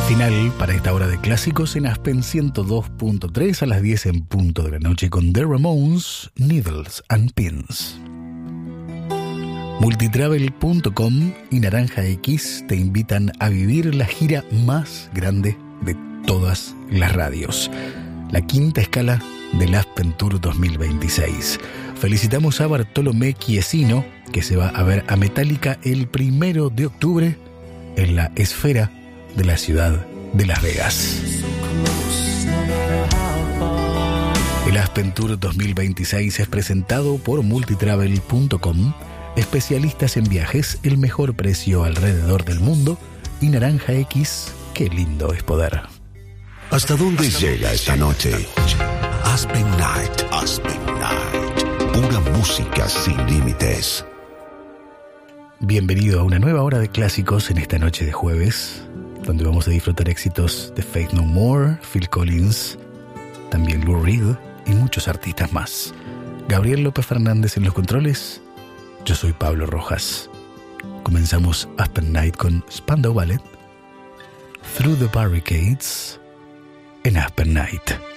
Final para esta hora de clásicos en Aspen 102.3 a las 10 en punto de la noche con The Ramones, Needles and Pins. Multitravel.com y Naranja X te invitan a vivir la gira más grande de todas las radios, la quinta escala del Aspen Tour 2026. Felicitamos a Bartolomé Chiesino, que se va a ver a Metallica el 1 de octubre en la Esfera de la ciudad de Las Vegas. El Aspen Tour 2026 es presentado por Multitravel.com, especialistas en viajes, el mejor precio alrededor del mundo, y Naranja X, qué lindo es poder. ¿Hasta dónde llega esta noche? Aspen Night. Aspen Night. Pura música sin límites. Bienvenido a una nueva hora de clásicos en esta noche de jueves, donde vamos a disfrutar éxitos de Faith No More, Phil Collins, también Lou Reed y muchos artistas más. Gabriel López Fernández en los controles. Yo soy Pablo Rojas. Comenzamos Aspen Night con Spandau Ballet, Through the Barricades, en Aspen Night.